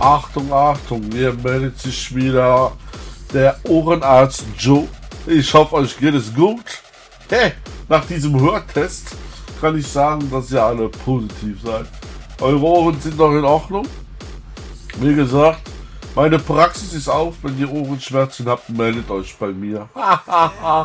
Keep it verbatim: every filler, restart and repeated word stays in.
Achtung, Achtung, hier meldet sich wieder der Ohrenarzt Joe. Ich hoffe, euch geht es gut. Hey, nach diesem Hörtest kann ich sagen, dass ihr alle positiv seid. Eure Ohren sind noch in Ordnung. Wie gesagt, meine Praxis ist auf. Wenn ihr Ohrenschmerzen habt, meldet euch bei mir.